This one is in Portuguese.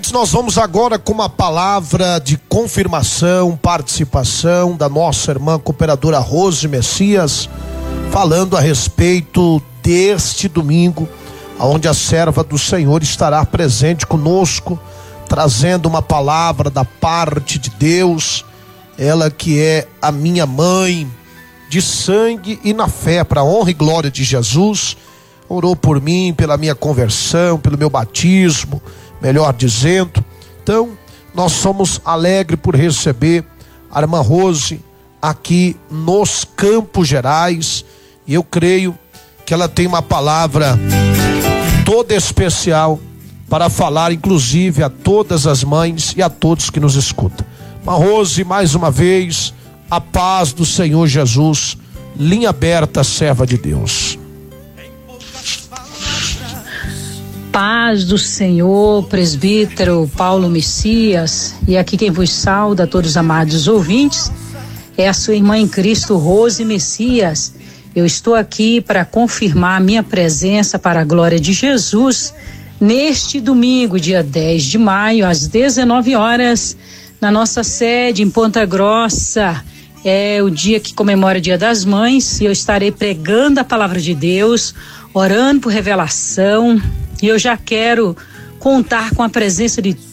Queridos, nós vamos agora com uma palavra de confirmação, participação da nossa irmã cooperadora Rose Messias, falando a respeito deste domingo, onde a serva do Senhor estará presente conosco, trazendo uma palavra da parte de Deus, ela que é a minha mãe, de sangue e na fé, para a honra e glória de Jesus. Orou por mim, pela minha conversão, pelo meu batismo, melhor dizendo. Então, nós somos alegres por receber a irmã Rose aqui nos Campos Gerais, e eu creio que ela tem uma palavra toda especial para falar, inclusive, a todas as mães e a todos que nos escutam. Irmã Rose, mais uma vez, a paz do Senhor Jesus, linha aberta, serva de Deus. Paz do Senhor, presbítero Paulo Messias, e aqui quem vos sauda, todos os amados ouvintes, é a sua irmã em Cristo, Rose Messias. Eu estou aqui para confirmar a minha presença para a glória de Jesus neste domingo, dia 10 de maio, às 19 horas, na nossa sede em Ponta Grossa. É o dia que comemora o Dia das Mães, e eu estarei pregando a palavra de Deus, orando por revelação, e eu já quero contar com a presença de